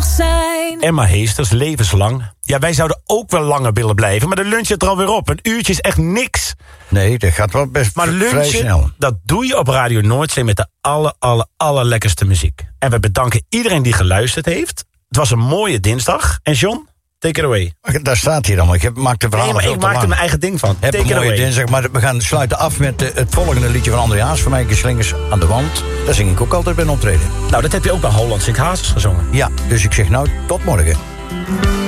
nog zijn. Emma Heesters, levenslang. Ja, wij zouden ook wel langer willen blijven, maar de lunch zit er alweer op. Een uurtje is echt niks. Nee, dat gaat wel best Maar vrij snel. lunchen, dat doe je op Radio Noordzee met de allerlekkerste muziek. En we bedanken iedereen die geluisterd heeft. Het was een mooie dinsdag. En John, take it away. Daar staat hier allemaal. Ik maak de verhalen Nee, maar ik maak er mijn eigen ding van. Heb Take een it mooie away. dinsdag, maar we gaan sluiten af met het volgende liedje van André Haas. Voor mij Slingers aan de wand. Daar zing ik ook altijd bij een optreden. Nou, dat heb je ook bij Holland Sint Hazes gezongen. Ja, dus ik zeg nou, tot morgen.